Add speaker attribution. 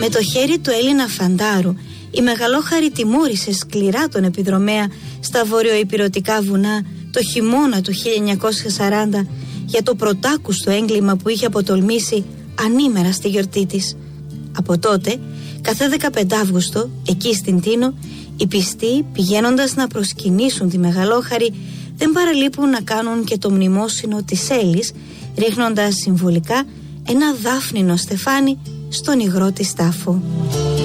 Speaker 1: Με το χέρι του Έλληνα φαντάρου, η Μεγαλόχαρη τιμώρησε σκληρά τον επιδρομέα στα βορειοϊπειρωτικά βουνά το χειμώνα του 1940 για το πρωτάκουστο έγκλημα που είχε αποτολμήσει ανήμερα στη γιορτή της. Από τότε, κάθε 15 Αύγουστο, εκεί στην Τίνο, οι πιστοί πηγαίνοντας να προσκυνήσουν τη Μεγαλόχαρη δεν παραλείπουν να κάνουν και το μνημόσυνο της Έλλης, ρίχνοντας συμβολικά ένα δάφνινο στεφάνι στον υγρό της τάφο.